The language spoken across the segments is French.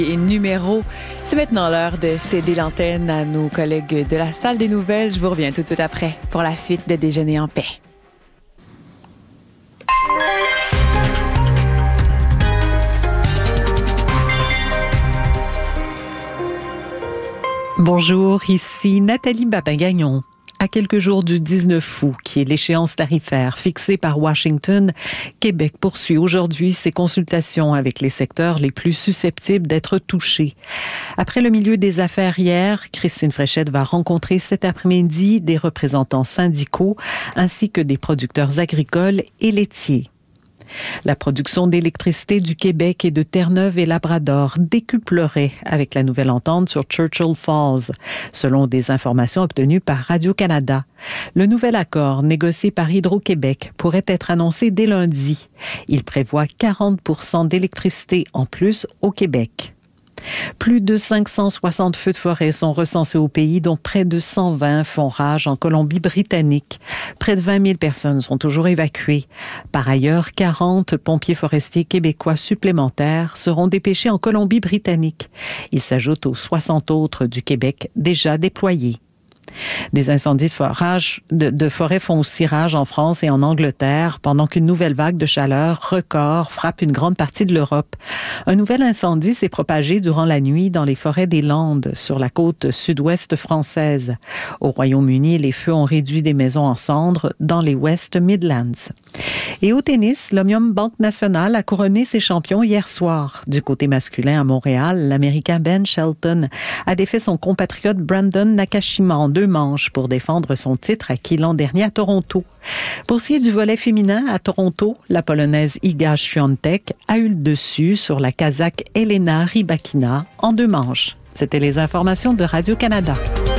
Et numéro, c'est maintenant l'heure de céder l'antenne à nos collègues de la salle des nouvelles. Je vous reviens tout de suite après pour la suite de Déjeuner en paix. Bonjour, ici Nathalie Babin-Gagnon. À quelques jours du 19 août, qui est l'échéance tarifaire fixée par Washington, Québec poursuit aujourd'hui ses consultations avec les secteurs les plus susceptibles d'être touchés. Après le milieu des affaires hier, Christine Fréchette va rencontrer cet après-midi des représentants syndicaux ainsi que des producteurs agricoles et laitiers. La production d'électricité du Québec et de Terre-Neuve et Labrador décuplerait avec la nouvelle entente sur Churchill Falls, selon des informations obtenues par Radio-Canada. Le nouvel accord négocié par Hydro-Québec pourrait être annoncé dès lundi. Il prévoit 40% d'électricité en plus au Québec. Plus de 560 feux de forêt sont recensés au pays, dont près de 120 font rage en Colombie-Britannique. Près de 20 000 personnes sont toujours évacuées. Par ailleurs, 40 pompiers forestiers québécois supplémentaires seront dépêchés en Colombie-Britannique. Ils s'ajoutent aux 60 autres du Québec déjà déployés. Des incendies de forêt font aussi rage en France et en Angleterre pendant qu'une nouvelle vague de chaleur record frappe une grande partie de l'Europe. Un nouvel incendie s'est propagé durant la nuit dans les forêts des Landes, sur la côte sud-ouest française. Au Royaume-Uni, les feux ont réduit des maisons en cendres dans les West Midlands. Et au tennis, l'Omnium Banque Nationale a couronné ses champions hier soir. Du côté masculin à Montréal, l'Américain Ben Shelton a défait son compatriote Brandon Nakashima en 2 manches pour défendre son titre acquis l'an dernier à Toronto. Pour ce qui est du volet féminin, à Toronto, la Polonaise Iga Świątek a eu le dessus sur la Kazakh Elena Rybakina en 2 manches. C'était les informations de Radio-Canada.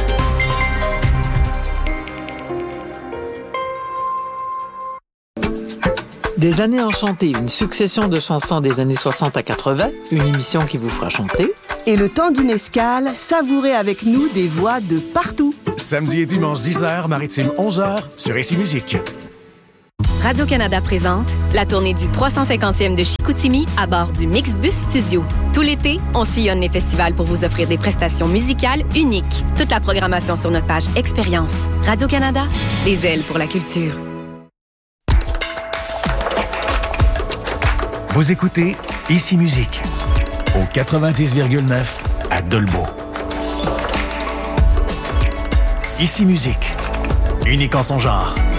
Des années enchantées, une succession de chansons des années 60 à 80, une émission qui vous fera chanter. Et le temps d'une escale, savourez avec nous des voix de partout. Samedi et dimanche 10h, maritime 11h, sur ICI Musique. Radio-Canada présente la tournée du 350e de Chicoutimi à bord du Mixbus Studio. Tout l'été, on sillonne les festivals pour vous offrir des prestations musicales uniques. Toute la programmation sur notre page Expérience. Radio-Canada, des ailes pour la culture. Vous écoutez ICI Musique au 90,9 à Dolbeau. ICI Musique, unique en son genre.